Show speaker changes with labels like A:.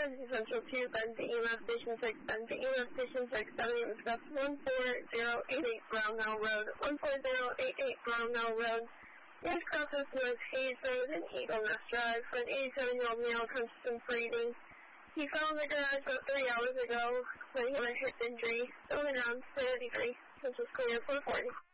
A: Bend Central 2, Bend to EMF Station 6, Bend to EMF Station 6, 78 discuss 14088 Brownell Road, 14088 Brownell Road. Next crosses North Hayes Road and Eagle Nest Drive for an 87-year-old male constant breathing. He fell in the garage about 3 hours ago when he had a hip injury. On the ground, 30 degrees. This was clear 440.